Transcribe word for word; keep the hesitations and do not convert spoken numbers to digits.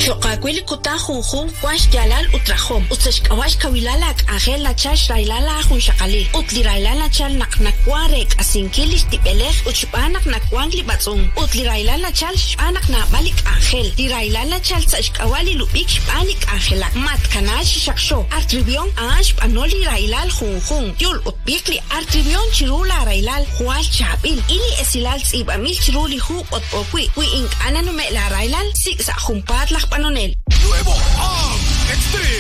Xoqakwili kuta junjun kwash yalal utrajom. Utsash kawash kawilalak angel la chash railala jun shakalil. Utli railala chal naknakwarek asinkilis tipelej uchpanak nakwangli batzun. Utli railala chal shpanak na balik angel. Li railala chal tsash kawali lupik shpanik angelak. Mat kanash shaksho. Artribion ash panoli railal junjun. Yul utbikli artribion chirula railal hual chabil. Ili esilal tzibamil chiruli hu otpokwi. Wi ink ananume la railal sik sa jumpat lak panonel. Nuevo A M Extreme.